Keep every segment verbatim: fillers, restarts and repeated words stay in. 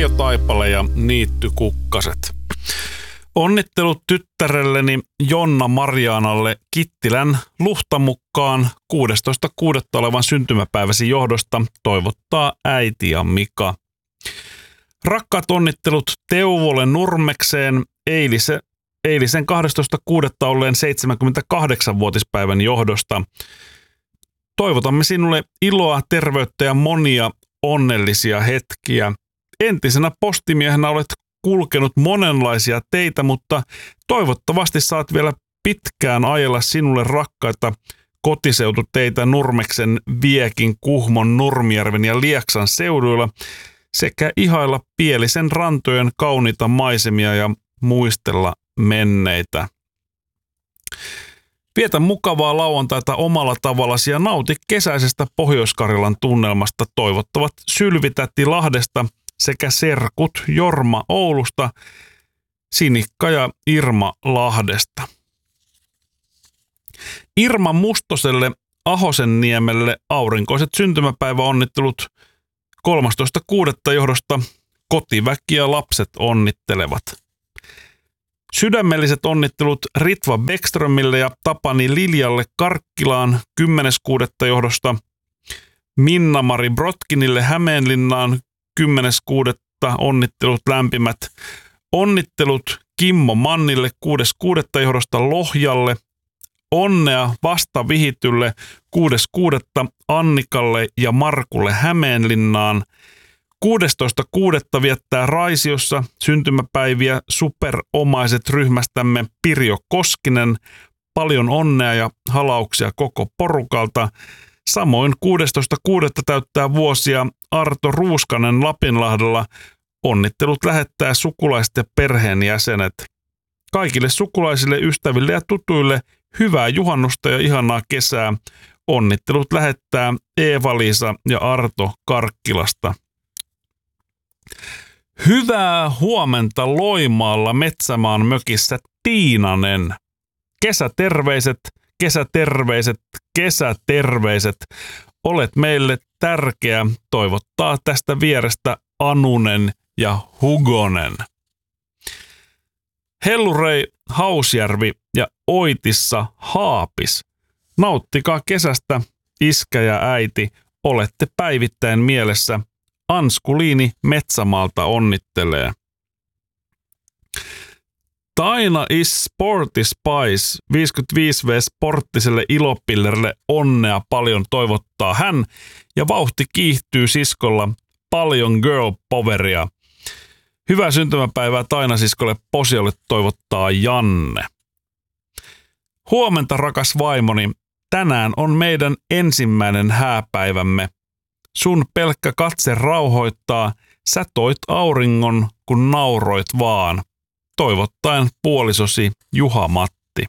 Reijo Taipale ja Niitty Kukkaset. Onnittelut tyttärelleni Jonna Marianalle Kittilän Luhtamukkaan kuudestoista kuudetta olevan syntymäpäiväsi johdosta toivottaa äiti ja Mika. Rakkaat onnittelut Teuvolle Nurmekseen eilise, eilisen kahdestoista kuudetta olleen seitsemänkymmentäkahdeksanvuotispäivän johdosta. Toivotamme sinulle iloa, terveyttä ja monia onnellisia hetkiä. Entisenä postimiehenä olet kulkenut monenlaisia teitä, mutta toivottavasti saat vielä pitkään ajella sinulle rakkaita kotiseututeitä Nurmeksen, Viekin, Kuhmon, Nurmijärven ja Lieksan seuduilla sekä ihailla Pielisen rantojen kauniita maisemia ja muistella menneitä. Vietä mukavaa lauantaita omalla tavallasi ja nauti kesäisestä Pohjois-Karjalan tunnelmasta, toivottavat Sylvitäti Lahdesta sekä serkut Jorma Oulusta, Sinikka ja Irma Lahdesta. Irma Mustoselle Ahosenniemelle aurinkoiset syntymäpäiväonnittelut kolmastoista kuudetta johdosta kotiväki ja lapset onnittelevat. Sydämelliset onnittelut Ritva Bäckströmille ja Tapani Liljalle Karkkilaan kymmenes kuudetta johdosta, Minna-Mari Brotkinille Hämeenlinnaan kymmenes kuudetta onnittelut lämpimät, onnittelut Kimmo Mannille kuudes kuudetta johdosta Lohjalle, onnea vasta vihitylle kuudes kuudetta Annikalle ja Markulle Hämeenlinnaan. kuudestoista kuudetta viettää Raisiossa syntymäpäiviä superomaiset ryhmästämme Pirjo Koskinen. Paljon onnea ja halauksia koko porukalta. Samoin kuudestoista kuudetta täyttää vuosia Arto Ruuskanen Lapinlahdella. Onnittelut lähettää sukulaiset ja perheenjäsenet. Kaikille sukulaisille, ystäville ja tutuille hyvää juhannusta ja ihanaa kesää. Onnittelut lähettää Eeva-Liisa ja Arto Karkkilasta. Hyvää huomenta Loimaalla Metsämaan mökissä Tiinanen. Kesäterveiset, kesäterveiset, kesäterveiset. Olet meille tärkeä. Toivottaa tästä vierestä Anunen ja Hugonen. Hellurei Hausjärvi ja Oitissa Haapis. Nauttikaa kesästä, iskä ja äiti. Olette päivittäin mielessä. Anskuliini Metsämaalta onnittelee. Taina is Sporty Spice viisikymmentäviisi vuotiaalle sporttiselle ilopillerille onnea paljon toivottaa hän ja vauhti kiihtyy siskolla paljon girl poweria. Hyvää syntymäpäivää Taina siskolle Posiolle toivottaa Janne. Huomenta rakas vaimoni, tänään on meidän ensimmäinen hääpäivämme. Sun pelkkä katse rauhoittaa, sä toit auringon, kun nauroit vaan. Toivottaen puolisosi Juha-Matti.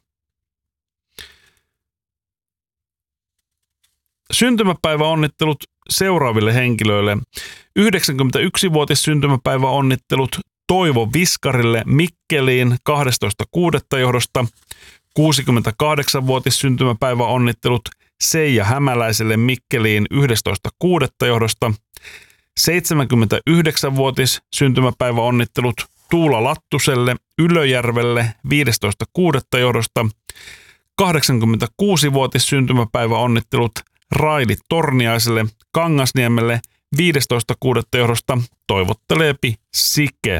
Syntymäpäiväonnittelut seuraaville henkilöille. yhdeksänkymmentäyksivuotis syntymäpäiväonnittelut Toivo Viskarille Mikkeliin kahdestoista kuudetta johdosta. kuusikymmentäkahdeksanvuotis syntymäpäiväonnittelut Seija Hämäläiselle Mikkeliin yhdestoista kuudetta johdosta. seitsemänkymmentäyhdeksänvuotis syntymäpäiväonnittelut Tuula Lattuselle Ylöjärvelle viidestoista kuudetta johdosta. kahdeksankymmentäkuusivuotis syntymäpäiväonnittelut Raili Torniaiselle Kangasniemelle viidestoista kuudetta johdosta. Toivotteleepi Sike.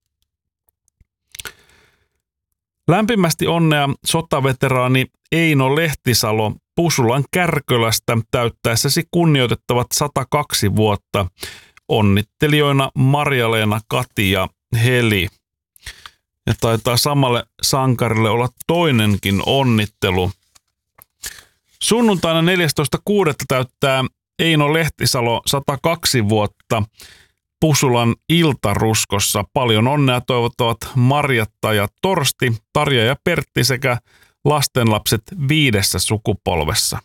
Lämpimästi onnea sotaveteraani Eino Lehtisalo Pusulan Kärkölästä täyttäessäsi kunnioitettavat sata kaksi vuotta. Onnittelijoina Marja-Leena, Kati ja Heli. Ja taitaa samalle sankarille olla toinenkin onnittelu. Sunnuntaina neljästoista kuudetta täyttää Eino Lehtisalo sata kaksi vuotta Pusulan Iltaruskossa. Paljon onnea toivottavat Marjatta ja Torsti, Tarja ja Pertti sekä lastenlapset viidessä sukupolvessa.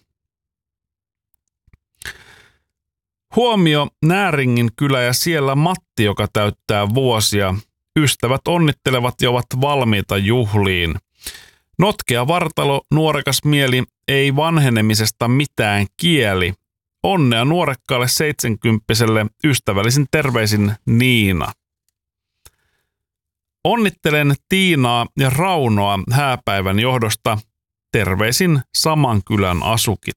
Huomio Nääringin kylä ja siellä Matti, joka täyttää vuosia. Ystävät onnittelevat ja ovat valmiita juhliin. Notkea vartalo, nuorekas mieli, ei vanhenemisesta mitään kieli. Onnea nuorekkaalle seitsemänkymppiselle, ystävällisin terveisin Niina. Onnittelen Tiinaa ja Raunoa hääpäivän johdosta. Terveisin saman kylän asukit.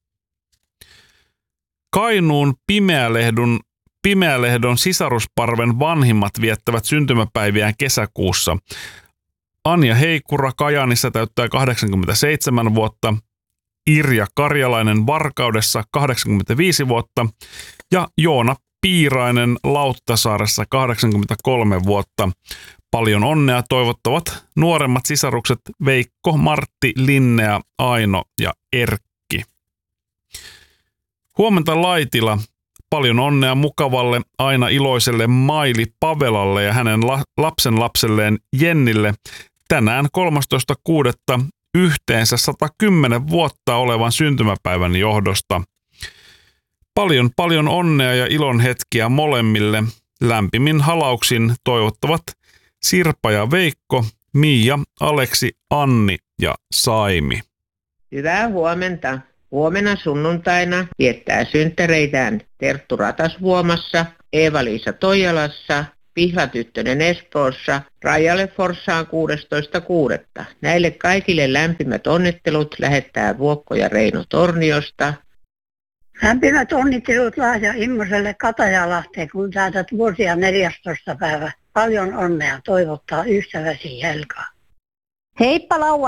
Kainuun Pimeälehdon, Pimeälehdon sisarusparven vanhimmat viettävät syntymäpäiviään kesäkuussa. Anja Heikura Kajaanissa täyttää kahdeksankymmentäseitsemän vuotta, Irja Karjalainen Varkaudessa kahdeksankymmentäviisi vuotta ja Joona Piirainen Lauttasaaressa kahdeksankymmentäkolme vuotta. Paljon onnea toivottavat nuoremmat sisarukset Veikko, Martti, Linnea, Aino ja Erkki. Huomenta Laitila. Paljon onnea mukavalle, aina iloiselle Maili Pavelalle ja hänen la- lapsen lapselleen Jennille tänään kolmastoista kuudetta yhteensä sata kymmenen vuotta olevan syntymäpäivän johdosta. Paljon paljon onnea ja ilon hetkiä molemmille. Lämpimin halauksin toivottavat Sirpa ja Veikko, Miia, Aleksi, Anni ja Saimi. Hyvää huomenta. Huomenna sunnuntaina viettää synttäreitään Terttu Ratasvuomassa, Eeva-Liisa Toijalassa, Pihla Tyttönen Espoossa, Rajalle Forssaan kuudestoista kuudetta Näille kaikille lämpimät onnittelut lähettää Vuokko ja Reino Torniosta. Lämpimät onnittelut Lahja Immoselle Katajalahteen, kun täytät vuosia neljästoista päivä. Paljon onnea toivottaa ystäväsi Helka. Heippa Laua!